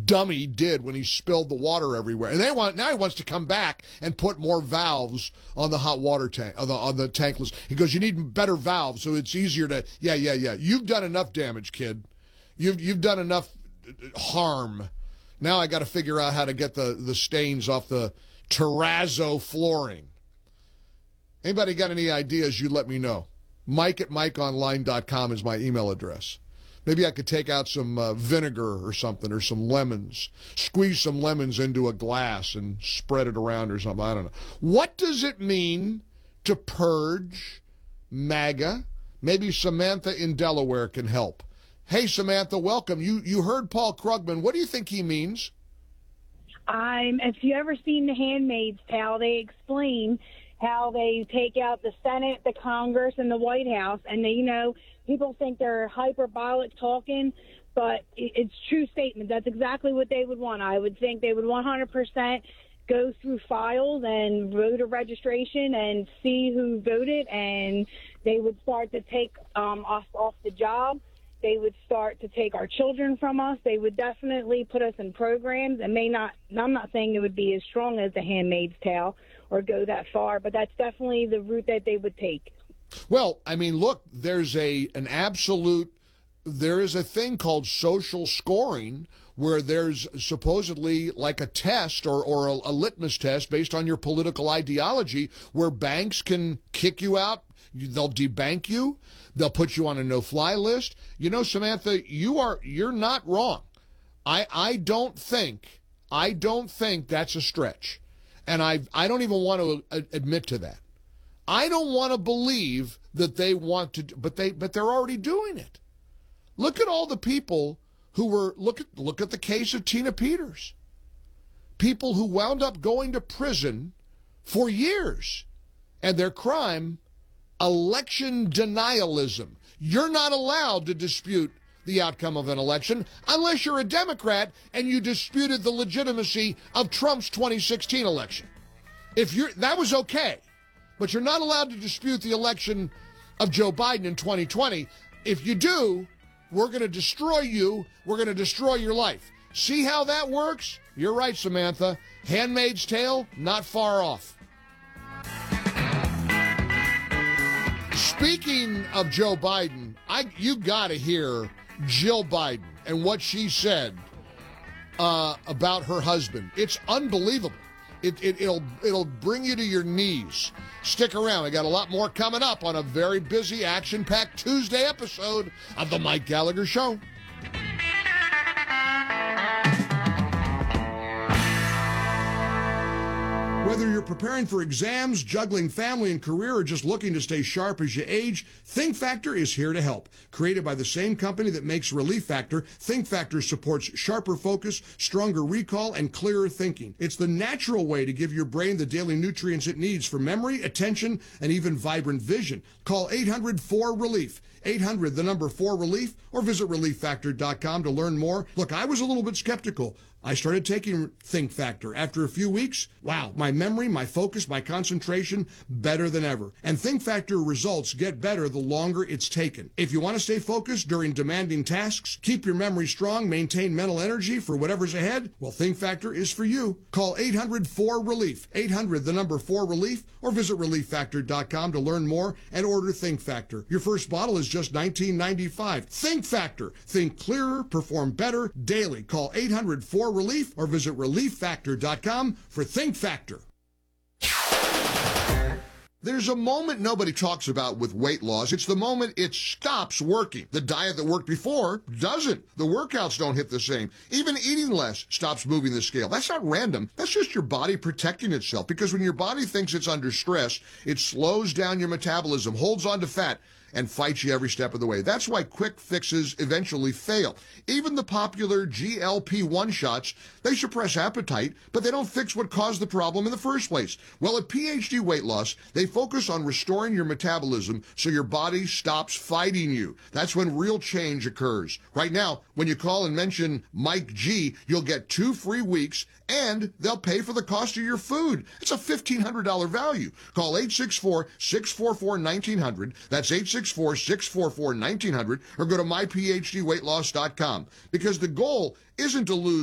dummy did when he spilled the water everywhere. And now he wants to come back and put more valves on the hot water tank, on the tankless. He goes, you need better valves so it's easier to, yeah. You've done enough damage, kid. You've done enough harm. Now I got to figure out how to get the stains off the terrazzo flooring. Anybody got any ideas, you let me know. Mike at MikeOnline.com is my email address. Maybe I could take out some vinegar or something, or some lemons, squeeze some lemons into a glass and spread it around or something. I don't know. What does it mean to purge MAGA? Maybe Samantha in Delaware can help. Hey, Samantha, welcome. You heard Paul Krugman. What do you think he means? If you ever seen The Handmaid's Tale, they explain how they take out the Senate, the Congress, and the White House, and people think they're hyperbolic talking, but it's true statement. That's exactly what they would want. I would think they would 100% go through files and voter registration and see who voted, and they would start to take us off the job. They would start to take our children from us. They would definitely put us in programs, and I'm not saying it would be as strong as The Handmaid's Tale or go that far, but that's definitely the route that they would take. Well, I mean, look, there is a thing called social scoring where there's supposedly like a test or a litmus test based on your political ideology where banks can kick you out. They'll debank you. They'll put you on a no-fly list. Samantha, you're not wrong. I don't think that's a stretch. And I don't even want to admit to that. I don't want to believe that they want to, but they're already doing it. Look at all the people who were, look at the case of Tina Peters. People who wound up going to prison for years. And their crime, election denialism. You're not allowed to dispute the outcome of an election unless you're a Democrat and you disputed the legitimacy of Trump's 2016 election. That was okay. But you're not allowed to dispute the election of Joe Biden in 2020. If you do, we're going to destroy you. We're going to destroy your life. See how that works? You're right, Samantha. Handmaid's Tale, not far off. Speaking of Joe Biden, you got to hear Jill Biden and what she said about her husband. It's unbelievable. It'll bring you to your knees. Stick around. I got a lot more coming up on a very busy, action-packed Tuesday episode of The Mike Gallagher Show. Whether you're preparing for exams, juggling family and career, or just looking to stay sharp as you age, Think Factor is here to help. Created by the same company that makes Relief Factor, Think Factor supports sharper focus, stronger recall, and clearer thinking. It's the natural way to give your brain the daily nutrients it needs for memory, attention, and even vibrant vision. Call 800-4RELIEF. 800, the number 4RELIEF, or visit ReliefFactor.com to learn more. Look, I was a little bit skeptical. I started taking Think Factor. After a few weeks, wow, my memory, my focus, my concentration, better than ever. And Think Factor results get better the longer it's taken. If you want to stay focused during demanding tasks, keep your memory strong, maintain mental energy for whatever's ahead, well, Think Factor is for you. Call 800-4RELIEF. 800, the number 4RELIEF, or visit ReliefFactor.com to learn more and order Think Factor. Your first bottle is just $19.95. Think Factor. Think clearer, perform better daily. Call 800-4RELIEF or visit ReliefFactor.com for Think Factor. There's a moment nobody talks about with weight loss. It's the moment it stops working. The diet that worked before doesn't. The workouts don't hit the same. Even eating less stops moving the scale. That's not random. That's just your body protecting itself, because when your body thinks it's under stress, it slows down your metabolism, holds on to fat, and fights you every step of the way. That's why quick fixes eventually fail. Even the popular GLP-1 shots, they suppress appetite, but they don't fix what caused the problem in the first place. Well, at PhD Weight Loss, they focus on restoring your metabolism so your body stops fighting you. That's when real change occurs. Right now, when you call and mention Mike G, you'll get 2 free weeks, and they'll pay for the cost of your food. It's a $1,500 value. Call 864-644-1900. That's 864-644-1900, or go to myphdweightloss.com, because the goal isn't to lose